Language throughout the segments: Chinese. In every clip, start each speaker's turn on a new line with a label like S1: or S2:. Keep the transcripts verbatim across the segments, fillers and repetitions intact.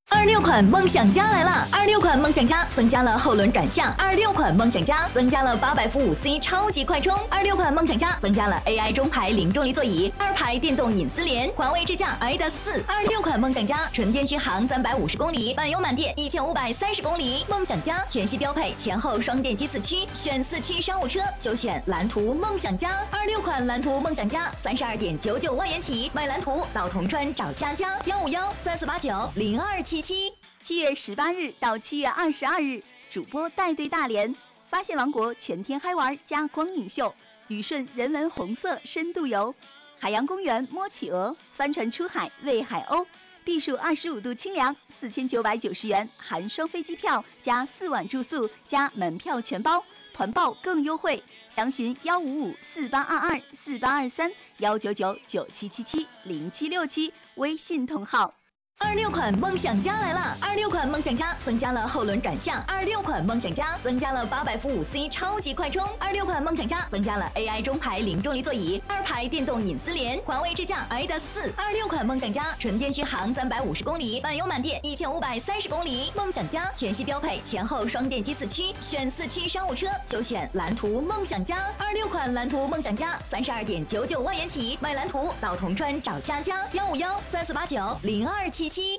S1: 二六款梦想家来了！二六款梦想家增加了后轮转向，二六款梦想家增加了八百伏五 C 超级快充，二六款梦想家增加了 A I 中排零重力座椅，二排电动隐私联，环卫支架 I D A 四。二六款梦想家纯电续航三百五十公里，满油满电一千五百三十公里。梦想家全系标配前后双电机四驱，选四驱商务车就选蓝图梦想家。二六款蓝图梦想家三十二点九九万元起，买蓝图到铜川找佳佳，幺五幺三四八九零二七七。
S2: 七月十八日到七月二十二日，主播带队大连，发现王国全天嗨玩加光影秀，旅顺人文红色深度游，海洋公园摸企鹅，帆船出海喂海鸥，避暑二十五度清凉，四千九百九十元含双飞机票加四晚住宿加门票全包，团报更优惠，详询幺五五四八二二四八二三幺九九九七七七零七六七微信同号。
S1: 二六款梦想家来了！二六款梦想家增加了后轮转向，二六款梦想家增加了八百伏五 C 超级快充，二六款梦想家增加了 A I 中排零重力座椅，二排电动隐私联，环卫支架 I D A 四。二六款梦想家纯电续航三百五十公里，满油满电一千五百三十公里。梦想家全系标配前后双电机四驱，选四驱商务车就选蓝图梦想家。二六款蓝图梦想家三十二点九九万元起，买蓝图到铜川找佳佳，幺五幺三四八九零二七七。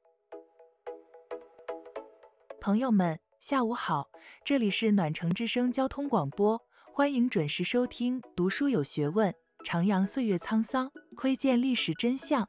S3: 朋友们，下午好，这里是暖城之声交通广播，欢迎准时收听读书有学问，徜徉岁月沧桑，窥见历史真相。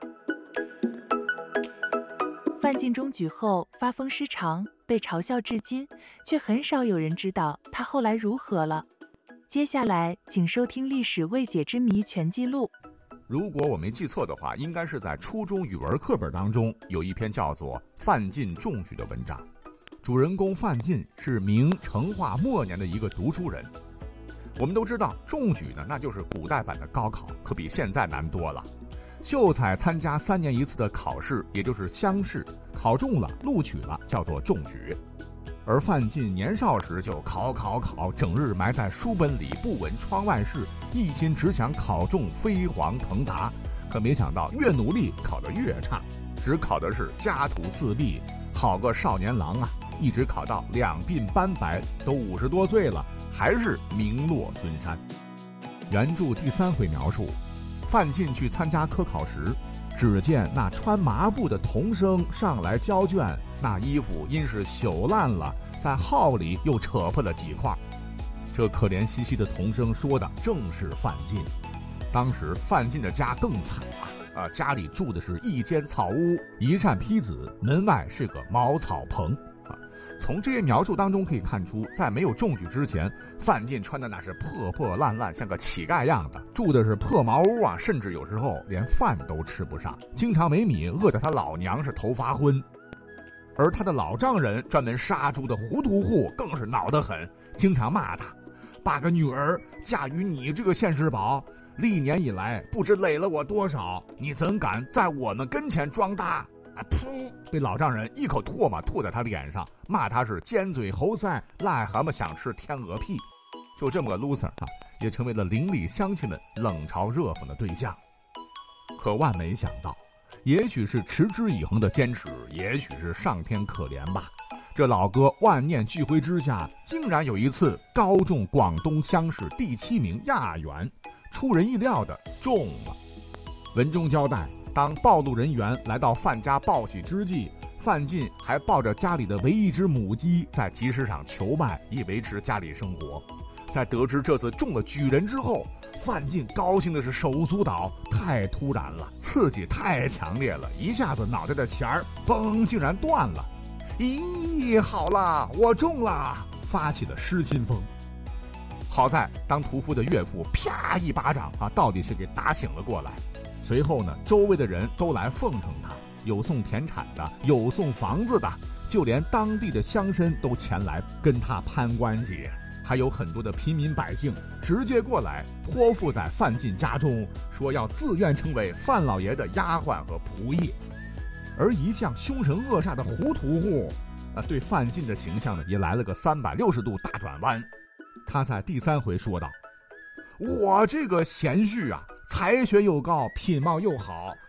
S3: 范进中举后发疯失常，被嘲笑至今，却很少有人知道他后来如何了。接下来请收听历史未解之谜全记录。
S4: 如果我没记错的话，应该是在初中语文课本当中有一篇叫做《范进中举》的文章。主人公范进是明成化末年的一个读书人。我们都知道中举呢，那就是古代版的高考，可比现在难多了。秀才参加三年一次的考试，也就是乡试，考中了录取了，叫做中举。而范进年少时就考考考，整日埋在书本里，不闻窗外事，一心只想考中飞黄腾达。可没想到越努力考得越差，只考的是家徒四壁，好个少年郎啊，一直考到两鬓斑白，都五十多岁了，还是名落孙山。原著第三回描述，范进去参加科考时，只见那穿麻布的童生上来交卷，那衣服因是朽烂了，在号里又扯破了几块。这可怜兮兮的童生说的正是范进。当时范进的家更惨啊，呃，家里住的是一间草屋，一扇坯子，门外是个茅草棚啊。从这些描述当中可以看出，在没有中举之前，范进穿的那是破破烂烂，像个乞丐样的，住的是破茅屋啊，甚至有时候连饭都吃不上，经常没米，饿得他老娘是头发昏。而他的老丈人专门杀猪的糊涂户更是恼得很，经常骂他：八个女儿嫁与你这个现世宝，历年以来不知累了我多少，你怎敢在我们跟前装大啊！噗！被老丈人一口唾沫吐在他脸上，骂他是尖嘴猴腮，癞蛤蟆想吃天鹅屁。就这么个 loser 啊，也成为了邻里乡亲们冷嘲热讽的对象。可万没想到，也许是持之以恒的坚持，也许是上天可怜吧，这老哥万念俱灰之下，竟然有一次高中广东乡试第七名亚元，出人意料的中了。文中交代，当暴露人员来到范家报喜之际，范进还抱着家里的唯一只母鸡在集市上求卖，以维持家里生活。在得知这次中了举人之后，范进高兴的是手舞足蹈，太突然了，刺激太强烈了，一下子脑袋的弦儿嘣竟然断了。咦，好了，我中了，发起了失心疯。好在当屠夫的岳父啪一巴掌啊，到底是给打醒了过来。随后呢，周围的人都来奉承他，有送田产的，有送房子的，就连当地的乡绅都前来跟他攀关系，还有很多的平民百姓直接过来托付在范进家中，说要自愿成为范老爷的丫鬟和仆役。而一向凶神恶煞的糊涂户啊，对范进的形象呢也来了个三百六十度大转弯。他在第三回说道：我这个贤婿啊，才学又高，品貌又好，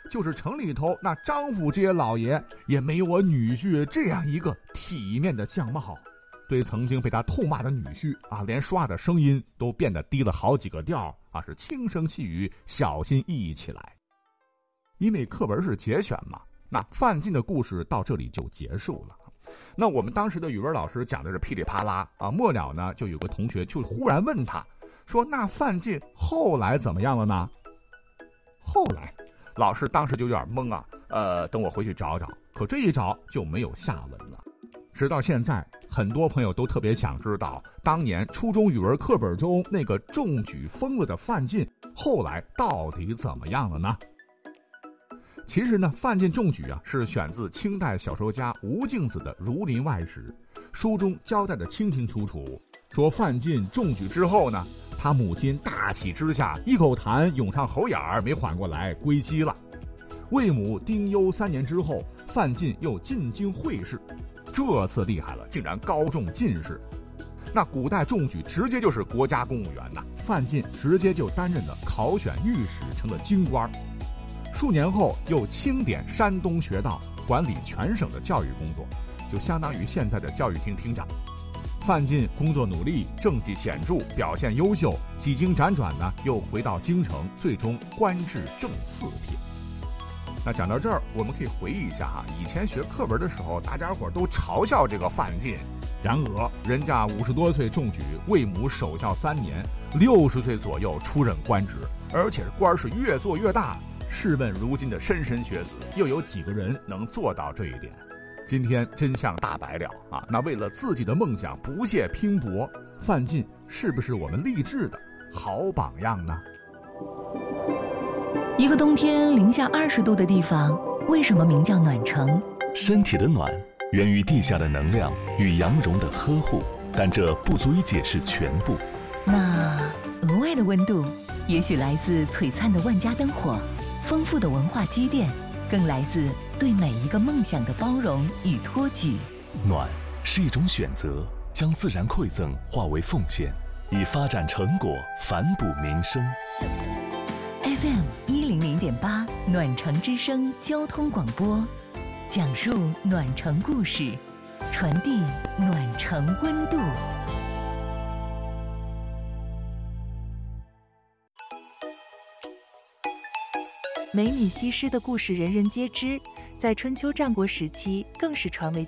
S4: 就是城里头那张府街老爷也没有我女婿这样一个体面的相貌。对曾经被他痛骂的女婿啊，连说话的声音都变得低了好几个调啊，是轻声细语，小心翼翼起来。因为课文是节选嘛，那范进的故事到这里就结束了。那我们当时的语文老师讲的是噼里啪啦啊，末了呢就有个同学就忽然问他说，那范进后来怎么样了呢？后来老师当时就有点懵啊，呃，等我回去找找，可这一找就没有下文了。直到现在，很多朋友都特别想知道，当年初中语文课本中那个中举疯了的范进，后来到底怎么样了呢？其实呢，范进中举啊，是选自清代小说家吴敬梓的《儒林外史》，书中交代的清清楚楚，说范进中举之后呢，他母亲大喜之下，一口痰涌上喉眼儿，没缓过来，归西了。魏母丁忧三年之后，范进又进京会试，这次厉害了，竟然高中进士。那古代中举直接就是国家公务员呐，范进直接就担任了考选御史，成了京官。数年后又清点山东学道，管理全省的教育工作，就相当于现在的教育厅厅长。范进工作努力，政绩显著，表现优秀，几经辗转呢，又回到京城，最终官至正四品。那讲到这儿，我们可以回忆一下哈，以前学课文的时候，大家伙都嘲笑这个范进。然而，人家五十多岁中举，魏母守孝三年，六十岁左右出任官职，而且官是越做越大。试问如今的莘莘学子，又有几个人能做到这一点？今天真相大白了啊！那为了自己的梦想不懈拼搏，范进是不是我们励志的好榜样呢？
S5: 一个冬天零下二十度的地方，为什么名叫暖城？
S6: 身体的暖源于地下的能量与羊绒的呵护，但这不足以解释全部。
S5: 那额外的温度，也许来自璀璨的万家灯火，丰富的文化积淀，更来自对每一个梦想的包容与托举。
S6: 暖是一种选择，将自然馈赠化为奉献，以发展成果反哺民生。
S5: F M 一零零点八暖城之声交通广播，讲述暖城故事，传递暖城温度。
S3: 美女西施的故事人人皆知，在春秋战国时期更是传为